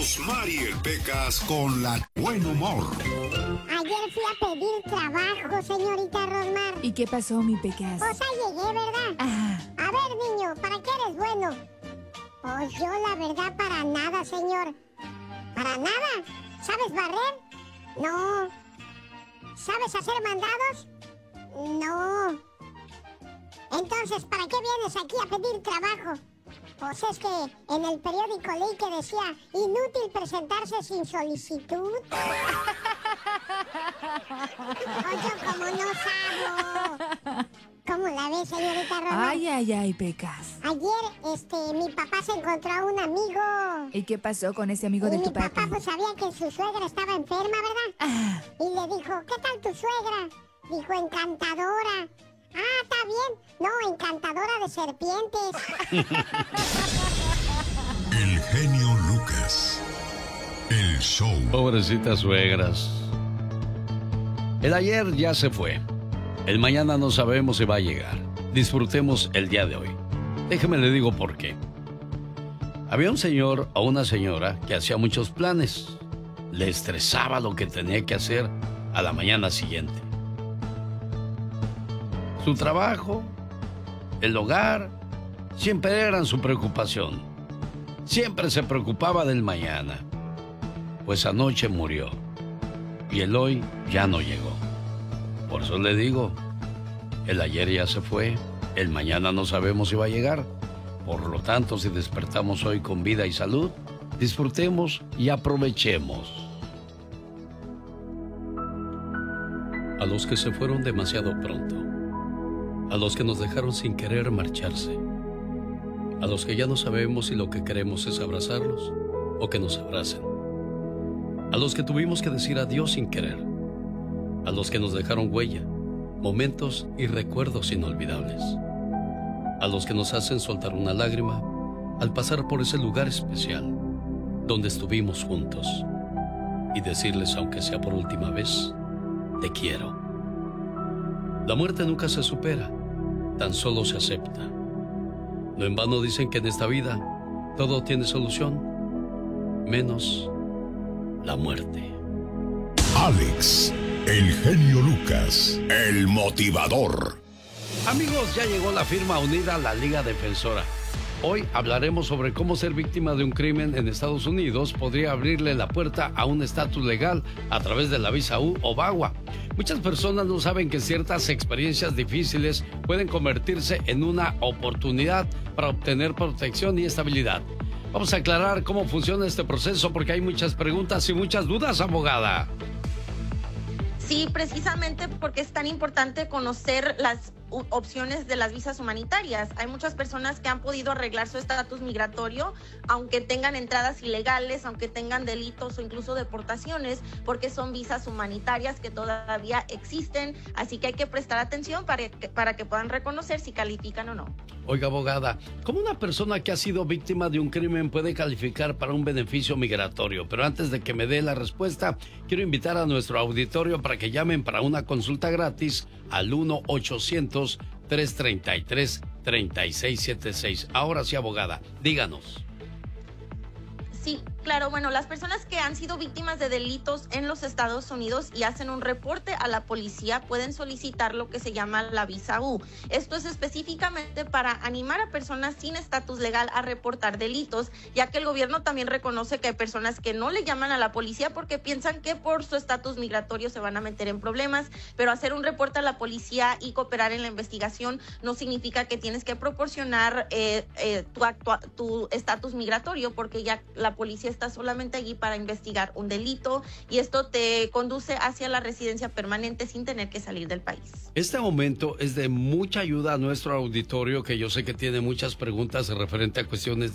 Rosmarie Pecas con la buen humor. Ayer fui a pedir trabajo, señorita Rosmar. ¿Y qué pasó, mi Pecas? Pues ahí llegué, ¿verdad? Ah. A ver, niño, ¿para qué eres bueno? Pues yo, la verdad, para nada, señor. ¿Para nada? ¿Sabes barrer? No. ¿Sabes hacer mandados? No. Entonces, ¿para qué vienes aquí a pedir trabajo? Pues es que en el periódico leí que decía, inútil presentarse sin solicitud. Oye, como no sabo. ¿Cómo la ves, señorita Roma? Ay, Pecas. Ayer, mi papá se encontró a un amigo. ¿Y qué pasó con ese amigo de tu papá? Mi papi? papá pues sabía que su suegra estaba enferma, ¿verdad? Ah. Y le dijo, ¿qué tal tu suegra? Dijo, encantadora. Ah, está bien. No, encantadora de serpientes. El genio Lucas. El show. Pobrecitas suegras. El ayer ya se fue. El mañana no sabemos si va a llegar. Disfrutemos el día de hoy. Déjeme le digo por qué. Había un señor o una señora que hacía muchos planes. Le estresaba lo que tenía que hacer a la mañana siguiente. Su trabajo, el hogar, siempre eran su preocupación. Siempre se preocupaba del mañana. Pues anoche murió. Y el hoy ya no llegó. Por eso le digo, el ayer ya se fue, el mañana no sabemos si va a llegar. Por lo tanto, si despertamos hoy con vida y salud, disfrutemos y aprovechemos. A los que se fueron demasiado pronto, a los que nos dejaron sin querer marcharse, a los que ya no sabemos si lo que queremos es abrazarlos o que nos abracen, a los que tuvimos que decir adiós sin querer, a los que nos dejaron huella, momentos y recuerdos inolvidables, a los que nos hacen soltar una lágrima al pasar por ese lugar especial donde estuvimos juntos y decirles, aunque sea por última vez, te quiero. La muerte nunca se supera, tan solo se acepta. No en vano dicen que en esta vida todo tiene solución, menos la muerte. Alex, el genio Lucas, el motivador. Amigos, ya llegó la firma unida a la Liga Defensora. Hoy hablaremos sobre cómo ser víctima de un crimen en Estados Unidos podría abrirle la puerta a un estatus legal a través de la visa U o VAWA. Muchas personas no saben que ciertas experiencias difíciles pueden convertirse en una oportunidad para obtener protección y estabilidad. Vamos a aclarar cómo funciona este proceso porque hay muchas preguntas y muchas dudas, abogada. Sí, precisamente porque es tan importante conocer las opciones de las visas humanitarias. Hay muchas personas que han podido arreglar su estatus migratorio, aunque tengan entradas ilegales, aunque tengan delitos o incluso deportaciones, porque son visas humanitarias que todavía existen. Así que hay que prestar atención para que puedan reconocer si califican o no. Oiga, abogada, ¿cómo una persona que ha sido víctima de un crimen puede calificar para un beneficio migratorio? Pero antes de que me dé la respuesta, quiero invitar a nuestro auditorio para que llamen para una consulta gratis al 1-800-333-3676. Ahora sí, abogada, díganos. Sí, claro, bueno, las personas que han sido víctimas de delitos en los Estados Unidos y hacen un reporte a la policía pueden solicitar lo que se llama la visa U. Esto es específicamente para animar a personas sin estatus legal a reportar delitos, ya que el gobierno también reconoce que hay personas que no le llaman a la policía porque piensan que por su estatus migratorio se van a meter en problemas, pero hacer un reporte a la policía y cooperar en la investigación no significa que tienes que proporcionar tu estatus migratorio, porque ya la policía está solamente allí para investigar un delito y esto te conduce hacia la residencia permanente sin tener que salir del país. Este momento es de mucha ayuda a nuestro auditorio, que yo sé que tiene muchas preguntas referente a cuestiones